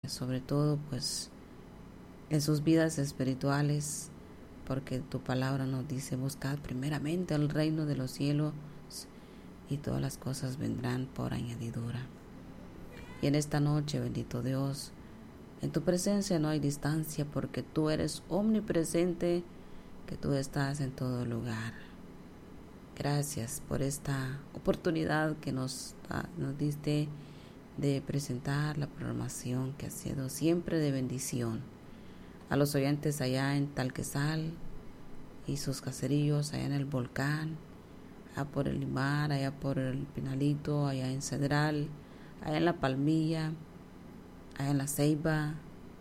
sobre todo pues en sus vidas espirituales, porque tu palabra nos dice: buscad primeramente el reino de los cielos y todas las cosas vendrán por añadidura. Y en esta noche, bendito Dios, en tu presencia no hay distancia, porque tú eres omnipresente, que tú estás en todo lugar. Gracias por esta oportunidad que nos diste de presentar la programación que ha sido siempre de bendición. A los oyentes allá en Talquesal y sus caseríos, allá en el Volcán, allá por el Limar, allá por el Pinalito, allá en Cedral, allá en La Palmilla, allá en La Ceiba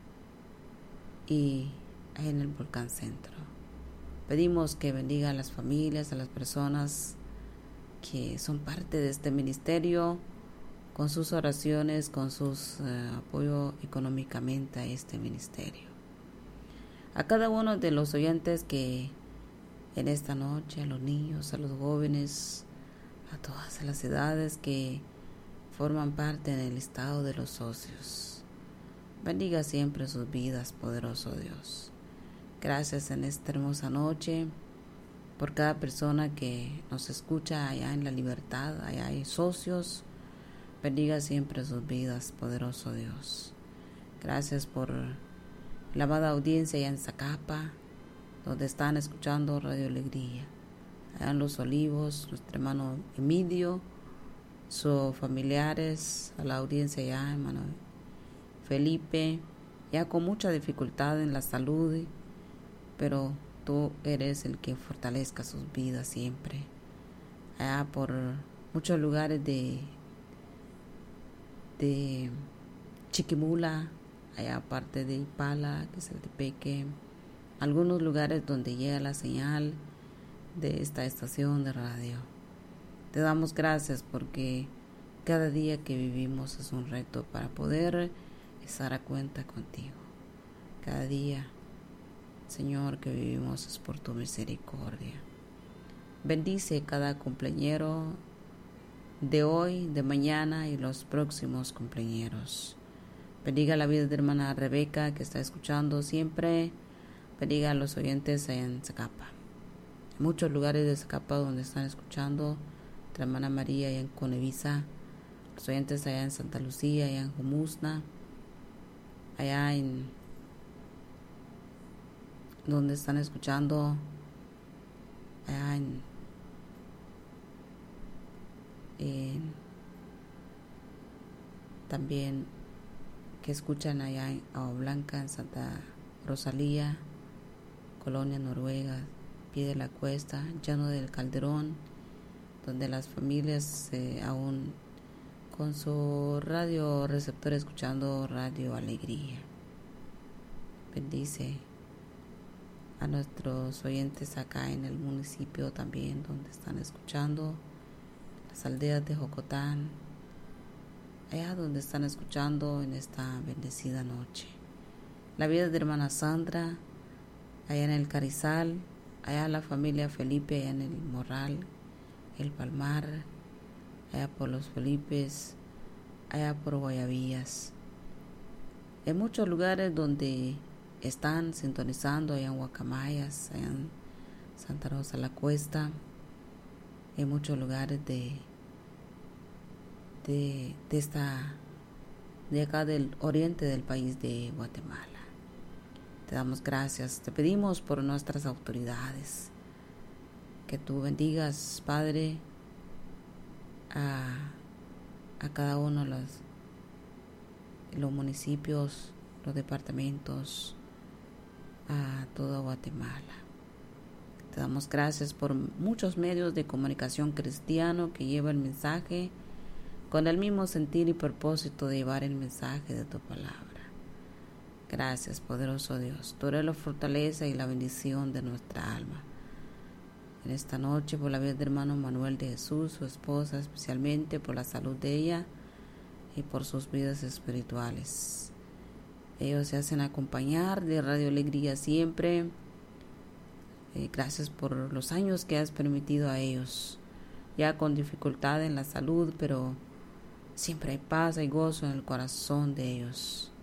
y allá en el Volcán Centro. Pedimos que bendiga a las familias, a las personas que son parte de este ministerio, con sus oraciones, con sus apoyo económicamente a este ministerio. A cada uno de los oyentes que en esta noche, a los niños, a los jóvenes, a todas las edades que forman parte en el listado de los socios. Bendiga siempre sus vidas, poderoso Dios. Gracias en esta hermosa noche por cada persona que nos escucha allá en La Libertad, allá hay socios. Bendiga siempre sus vidas, poderoso Dios. Gracias por la amada audiencia allá en Zacapa, donde están escuchando Radio Alegría. Allá en Los Olivos, nuestro hermano Emilio, sus familiares, a la audiencia allá, hermano Felipe, ya con mucha dificultad en la salud, pero tú eres el que fortalezca sus vidas siempre. Allá por muchos lugares de Chiquimula, allá aparte de Ipala, que es el Tepeque, algunos lugares donde llega la señal de esta estación de radio. Te damos gracias porque cada día que vivimos es un reto para poder estar a cuenta contigo. Cada día, Señor, que vivimos es por tu misericordia. Bendice cada cumpleañero de hoy, de mañana y los próximos cumpleañeros. Bendiga la vida de hermana Rebeca, que está escuchando siempre. Bendiga a los oyentes allá en Zacapa. En muchos lugares de Zacapa donde están escuchando, la hermana María allá en Conevisa, los oyentes allá en Santa Lucía, allá en Jomusna, allá en donde están escuchando, allá en también que escuchan allá en Agua Blanca, en Santa Rosalía, Colonia Noruega, Pie de la Cuesta, Llano del Calderón, donde las familias aún con su radio receptor escuchando Radio Alegría. Bendice a nuestros oyentes acá en el municipio también, donde están escuchando, las aldeas de Jocotán, allá donde están escuchando en esta bendecida noche. La vida de hermana Sandra, allá en el Carizal, allá la familia Felipe, allá en el Morral, el Palmar, allá por los Felipes, allá por Guayabillas. En muchos lugares donde están sintonizando, allá en Guacamayas, allá en Santa Rosa la Cuesta, en muchos lugares de acá del oriente del país de Guatemala. Te damos gracias, te pedimos por nuestras autoridades, que tú bendigas, Padre, a cada uno de los municipios, los departamentos, a toda Guatemala. Te damos gracias por muchos medios de comunicación cristiano que lleva el mensaje con el mismo sentir y propósito de llevar el mensaje de tu palabra. Gracias, poderoso Dios. Tú eres la fortaleza y la bendición de nuestra alma. En esta noche, por la vida del hermano Manuel de Jesús, su esposa, especialmente por la salud de ella y por sus vidas espirituales. Ellos se hacen acompañar de Radio Alegría siempre. Gracias por los años que has permitido a ellos, ya con dificultad en la salud, pero siempre hay paz y gozo en el corazón de ellos.